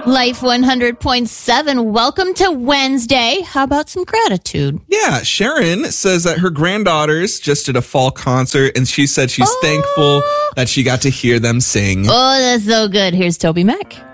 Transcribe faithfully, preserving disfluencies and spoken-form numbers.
Life one hundred point seven, welcome to Wednesday. How about some gratitude? Yeah, Sharon says that her granddaughters just did a fall concert, and she said she's oh. thankful that she got to hear them sing. Oh, that's so good. Here's Toby Mac.